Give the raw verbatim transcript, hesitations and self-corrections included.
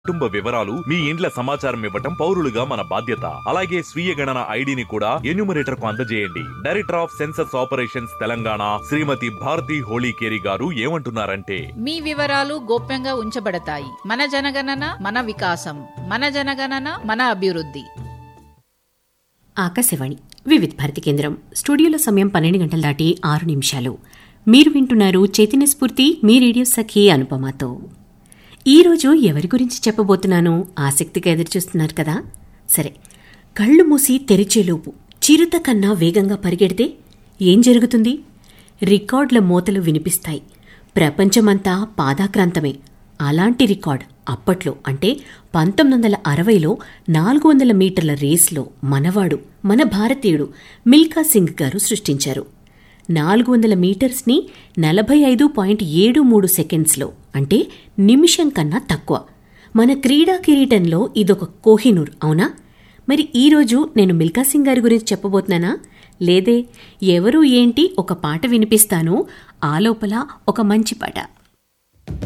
కుటుంబ వివరాలు మీ ఇండ్ల సమాచారం ఇవ్వటం పౌరులుగా మన బాధ్యత. అలాగే స్వీయ గణన ఐడిని కూడా ఎన్యూమరేటర్ కు అందజేయండి. Director of census operations Telangana శ్రీమతి భారతి హోళీకేరి గారు ఏమంటున్నారంటే, మీ వివరాలు గోప్యంగా ఉంచబడతాయి. మన జనగణన మన వికాసం, మన జనగణన మన అభివృద్ధి. ఆకాశవాణి వివిధ భారతి కేంద్రం స్టూడియోలో సమయం పన్నెండు గంటల దాటి ఆరు నిమిషాలు. మీరు వింటున్నారు చైతన్య స్ఫూర్తి, మీ రేడియో సఖి అనుపమతో. ఈరోజు ఎవరి గురించి చెప్పబోతున్నానో ఆసక్తిగా ఎదురుచూస్తున్నారు కదా. సరే, కళ్ళు మూసి తెరిచేలోపు చిరుత కన్నా వేగంగా పరిగెడితే ఏం జరుగుతుంది? రికార్డుల మోతలు వినిపిస్తాయి. ప్రపంచమంతా పాదాక్రాంతమే. అలాంటి రికార్డ్ అప్పట్లో అంటే పంతొమ్మిది వందల అరవైలో నాలుగు వందల మీటర్ల రేస్లో మనవాడు, మన భారతీయుడు మిల్కా సింగ్ గారు సృష్టించారు. నాలుగు వందల మీటర్స్ని నలభై ఐదు పాయింట్ ఏడు మూడు సెకండ్స్లో అంటే నిమిషం కన్నా తక్కువ. మన క్రీడా కిరీటంలో ఇదొక కోహినూర్, అవునా? మరి ఈరోజు నేను మిల్కా సింగ్ గారి గురించి చెప్పబోతున్నానా? లేదే. ఎవరు ఏంటి ఒక పాట వినిపిస్తాను, ఆ లోపల ఒక మంచి పాట.